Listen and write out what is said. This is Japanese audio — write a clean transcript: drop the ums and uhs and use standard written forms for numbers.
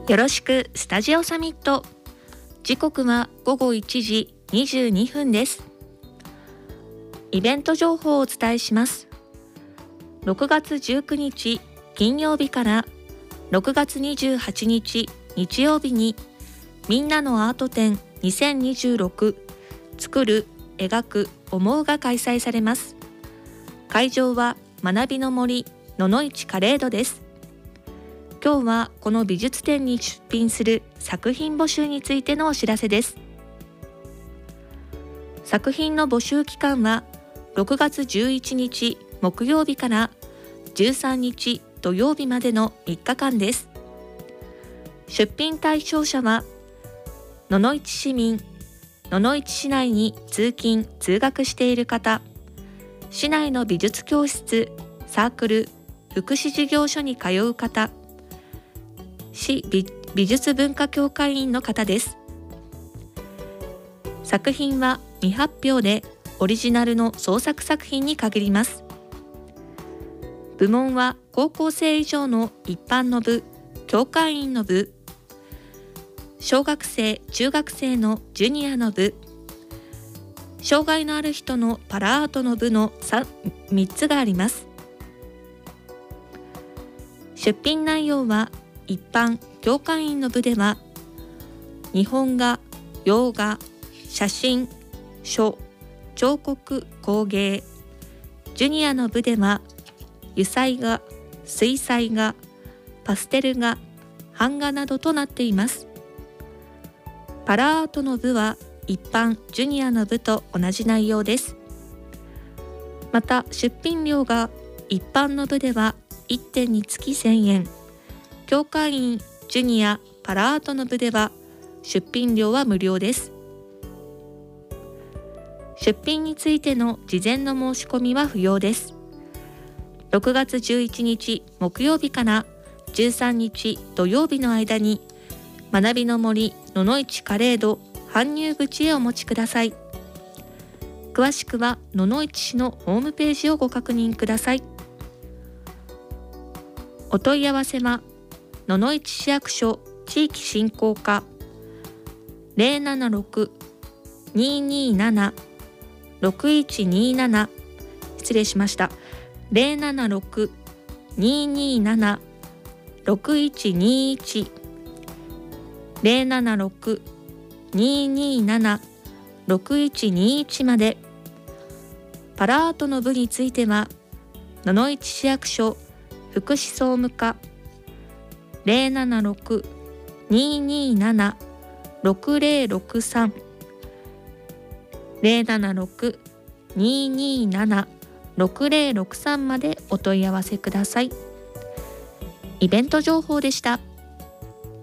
よろしくスタジオサミット。時刻は午後1時22分です。イベント情報をお伝えします。6月19日金曜日から6月28日日曜日にみんなのアート展2026作る、描く、思うが開催されます。会場は学びの森野々市カレードです。今日はこの美術展に出品する作品募集についてのお知らせです。作品の募集期間は6月11日木曜日から13日土曜日までの3日間です。出品対象者は野々市市民、野々市市内に通勤・通学している方、市内の美術教室、サークル、福祉事業所に通う方、市美術文化協会員の方です。作品は未発表でオリジナルの創作作品に限ります。部門は高校生以上の一般の部、協会員の部、小学生・中学生のジュニアの部、障害のある人のパラアートの部の 3つがあります。出品内容は一般・協会員の部では日本画、洋画、写真、書、彫刻・工芸、ジュニアの部では油彩画、水彩画、パステル画、版画などとなっています。パラアートの部は一般・ジュニアの部と同じ内容です。また出品料が一般の部では1点につき1000円、協会員・ジュニア・パラアートの部では出品料は無料です。出品についての事前の申し込みは不要です。6月11日木曜日から13日土曜日の間に学びの森野々市カレード搬入口へお持ちください。詳しくは野々市市のホームページをご確認ください。お問い合わせは野々市市役所地域振興課 076-227-6127 失礼しました。076-227-6121 076-227-6121まで。パラアートの部については野々市市役所福祉総務課 076-227-6063 076-227-6063までお問い合わせください。イベント情報でした。